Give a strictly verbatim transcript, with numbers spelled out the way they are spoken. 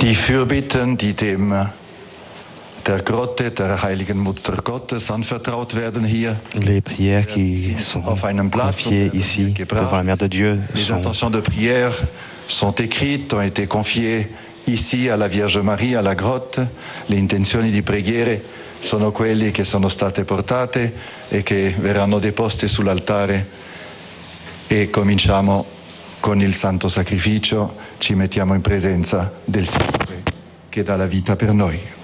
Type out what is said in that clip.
Die Fürbitten, die dem der Grotte der Heiligen Mutter Gottes anvertraut werden hier, Les prières qui sont auf einem Blatt confiées ici devant la Mère de Dieu Les sont intentions de prière sont écrites, ont été confiées ici alla Vierge Maria, alla grotta. Le intenzioni di preghiere sono quelle che sono state portate e che verranno deposte sull'altare. E cominciamo con il Santo Sacrificio, ci mettiamo in presenza del Signore che dà la vita per noi.